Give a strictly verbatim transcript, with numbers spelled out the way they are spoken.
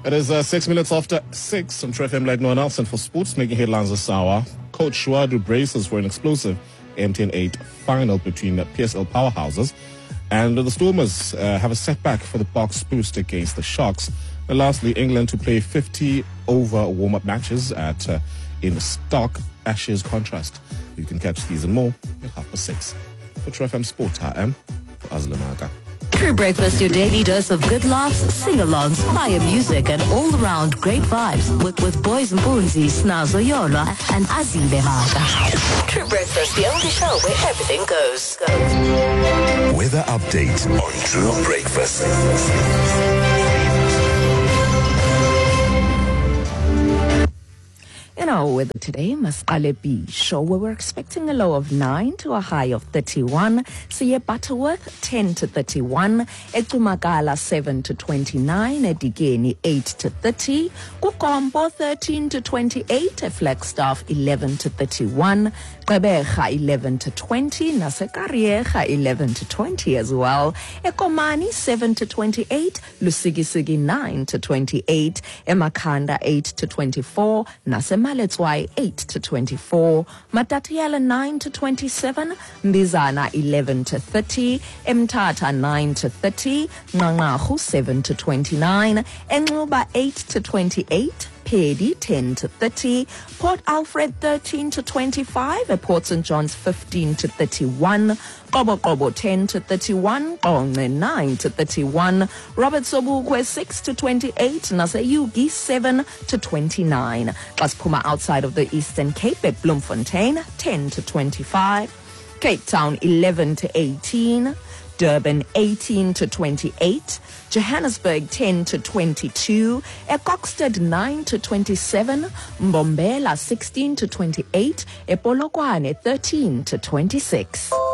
It is uh, six minutes after six on True F M like no one else, and for sports making headlines this hour, Coach Shuadu braces for an explosive M T N eight final between the P S L powerhouses, and the Stormers uh, have a setback for the Boks boost against the Sharks. And lastly, England to play fifty over warm-up matches at uh, in stark Ashes contrast. You can catch these and more at half past six. For True F M Sport, I am Azla Maga. True Breakfast, your daily dose of good laughs, sing-alongs, fire music, and all-around great vibes with, with boys and boonsies, Snazo Yola and Azile Maga. True Breakfast, the only show where everything goes. goes. Weather update on True Breakfast. In our weather today, Masqale Beach, where we're expecting a low of nine to a high of thirty-one. Siye Butterworth, ten to thirty-one. Etumakala, seven to twenty-nine. Edigeni, eight to thirty. Kukombo, thirteen to twenty-eight. Flagstaff, eleven to thirty-one. Gqeberha, eleven to twenty. Nasekariyerha, eleven to twenty as well. Ekomani, seven to twenty-eight. Lusigisigi, nine to twenty-eight. Emakanda, eight to twenty-four. Nasema Maletswai, eight to twenty-four, Matatiala, nine to twenty-seven, Mbizana, eleven to thirty, Mtata, nine to thirty, Ngangahu, seven to twenty-nine, Enluba, eight to twenty-eight, Pedi, ten to thirty, Port Alfred, thirteen to twenty-five, Port Saint John's, fifteen to thirty-one, Kobo Kobo, ten to thirty-one, Konge, nine to thirty-one, Robert Sobukwe, six to twenty-eight, Naseyugi, seven to twenty-nine, Puma outside of the Eastern Cape at Bloemfontein, ten to twenty-five, Cape Town, eleven to eighteen, Durban, eighteen to twenty-eight, Johannesburg, ten to twenty-two, Ecoxted, nine to twenty-seven, Mbombela, sixteen to twenty-eight, Epolokwane, thirteen to twenty-six.